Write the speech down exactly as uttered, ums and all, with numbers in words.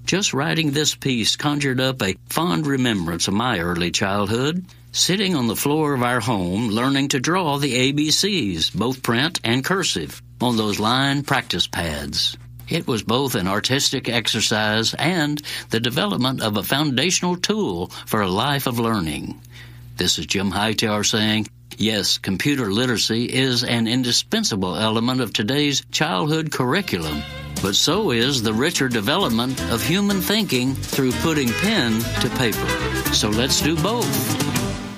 Just writing this piece conjured up a fond remembrance of my early childhood, sitting on the floor of our home learning to draw the A B Cs, both print and cursive, on those line practice pads. It was both an artistic exercise and the development of a foundational tool for a life of learning. This is Jim Hightower saying, yes, computer literacy is an indispensable element of today's childhood curriculum, but so is the richer development of human thinking through putting pen to paper. So let's do both.